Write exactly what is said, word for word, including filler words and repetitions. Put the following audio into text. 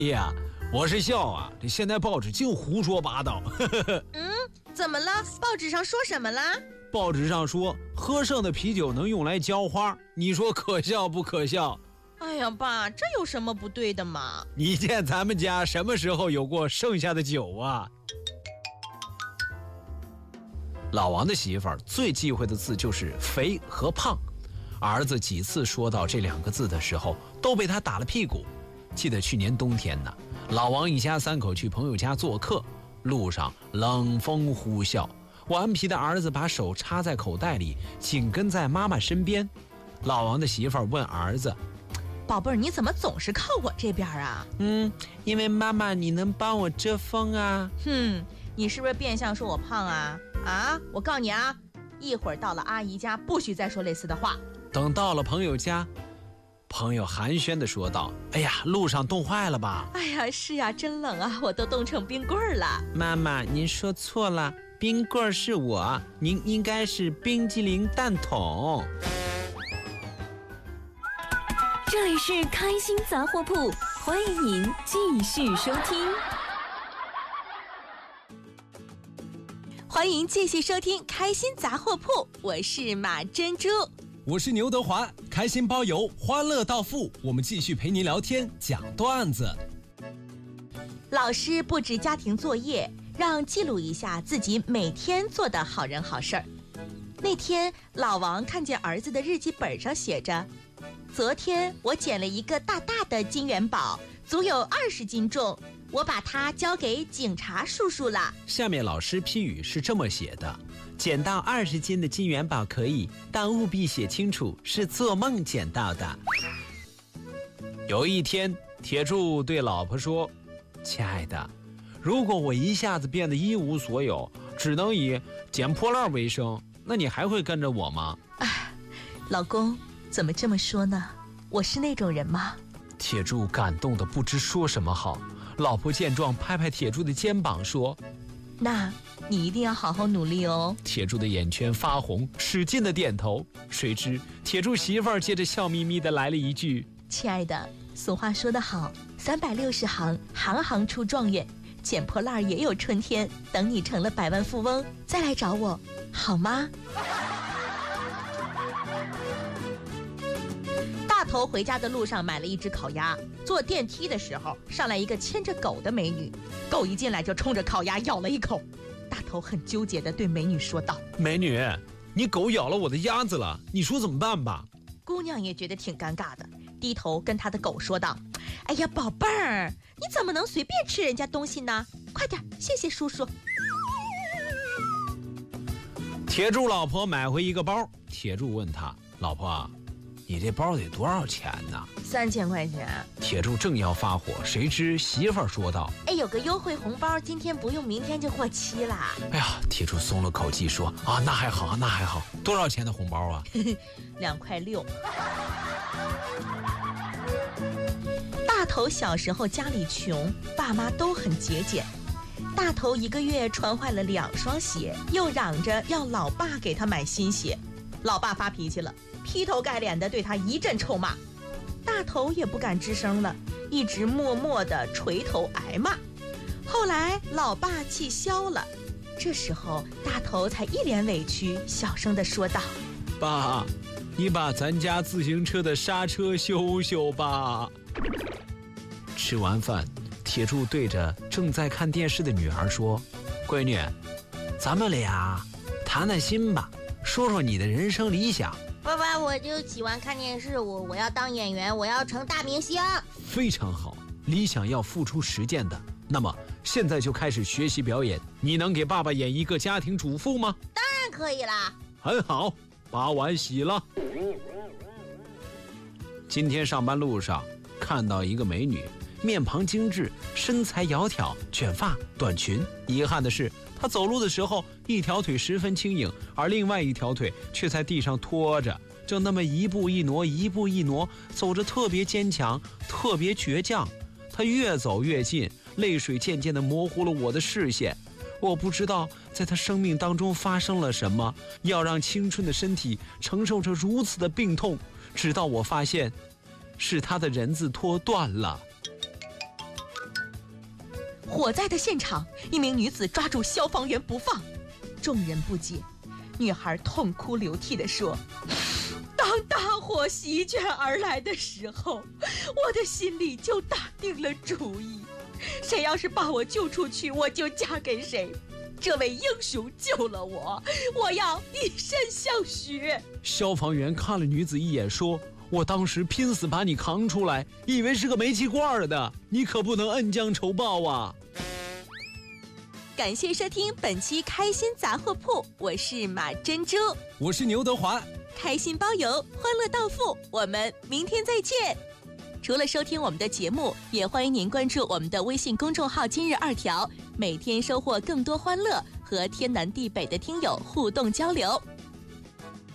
呀，我是笑啊，这现在报纸净胡说八道。 嗯，怎么了？报纸上说什么啦？ 报纸上说喝剩的啤酒能用来浇花，你说可笑不可笑？ 哎呀，爸，这有什么不对的嘛？ 你见咱们家什么时候有过剩下的酒啊？老王的媳妇儿最忌讳的字就是肥和胖，儿子几次说到这两个字的时候都被他打了屁股。记得去年冬天呢，老王一家三口去朋友家做客，路上冷风呼啸，顽皮的儿子把手插在口袋里，紧跟在妈妈身边。老王的媳妇儿问儿子： 宝贝儿，你怎么总是靠我这边啊？ 嗯，因为妈妈你能帮我遮风啊。 哼，你是不是变相说我胖啊？啊，我告诉你啊，一会儿到了阿姨家不许再说类似的话。 等到了朋友家，朋友寒暄地说道：哎呀，路上冻坏了吧？ 哎呀，是呀，真冷啊，我都冻成冰棍儿了。 妈妈您说错了，冰棍儿是我，您应该是冰激凌蛋筒。 这里是开心杂货铺，欢迎您继续收听。 欢迎继续收听开心杂货铺，我是马珍珠， 我是牛德华，开心包邮，欢乐到付，我们继续陪您聊天讲段子。 老师布置家庭作业，让记录一下自己每天做的好人好事儿。那天老王看见儿子的日记本上写着：昨天我捡了一个大大的金元宝，足有二十斤重，我把它交给警察叔叔了。 下面老师批语是这么写的：捡到二十斤的金元宝可以，但务必写清楚是做梦捡到的。有一天，铁柱对老婆说：亲爱的，如果我一下子变得一无所有，只能以捡破烂为生，那你还会跟着我吗？ 哎，老公，怎么这么说呢？我是那种人吗？ 铁柱感动得不知说什么好。老婆见状，拍拍铁柱的肩膀说： 那你一定要好好努力哦。 铁柱的眼圈发红，使劲的点头。谁知铁柱媳妇儿接着笑眯眯的来了一句： 亲爱的，俗话说得好，三百六十行，行行出状元，捡破烂也有春天，等你成了百万富翁再来找我，好吗？大头回家的路上买了一只烤鸭，坐电梯的时候上来一个牵着狗的美女，狗一进来就冲着烤鸭咬了一口。大头很纠结地对美女说道： 美女，你狗咬了我的鸭子了，你说怎么办吧？ 姑娘也觉得挺尴尬的，低头跟她的狗说道：哎呀，宝贝儿，你怎么能随便吃人家东西呢？快点，谢谢叔叔。 铁柱老婆买回一个包，铁柱问他：老婆，你这包得多少钱呢？ 三千块钱。 铁柱正要发火，谁知媳妇儿说道： 哎，有个优惠红包，今天不用，明天就过期啦。 哎呀，铁柱松了口气说：啊，那还好，那还好。多少钱的红包啊？ 两块六。大头小时候家里穷，爸妈都很节俭。大头一个月穿坏了两双鞋，又嚷着要老爸给他买新鞋。老爸发脾气了，劈头盖脸的对他一阵臭骂。大头也不敢吱声了，一直默默地垂头挨骂。后来老爸气消了，这时候大头才一脸委屈，小声地说道： 爸，你把咱家自行车的刹车修修吧。吃完饭，铁柱对着正在看电视的女儿说：闺女，咱们俩谈谈心吧，说说你的人生理想。 爸爸，我就喜欢看电视，我我要当演员，我要成大明星。 非常好，理想要付出实践的。那么现在就开始学习表演，你能给爸爸演一个家庭主妇吗？ 当然可以啦。 很好，把碗洗了。今天上班路上看到一个美女，面庞精致，身材窈窕，卷发短裙。遗憾的是，她走路的时候一条腿十分轻盈，而另外一条腿却在地上拖着，正那么一步一挪一步一挪，走着特别坚强，特别倔强。她越走越近，泪水渐渐地模糊了我的视线。我不知道在她生命当中发生了什么，要让青春的身体承受着如此的病痛，直到我发现是她的人字拖断了。 火灾的现场，一名女子抓住消防员不放，众人不解，女孩痛哭流涕地说：当大火席卷而来的时候，我的心里就打定了主意，谁要是把我救出去，我就嫁给谁。这位英雄救了我，我要以身相许。 消防员看了女子一眼，说：我当时拼死把你扛出来，以为是个煤气罐的，你可不能恩将仇报啊！ 感谢收听本期开心杂货铺，我是马珍珠， 我是牛德华， 开心包邮，欢乐到付，我们明天再见。除了收听我们的节目，也欢迎您关注我们的微信公众号今日二条，每天收获更多欢乐，和天南地北的听友互动交流。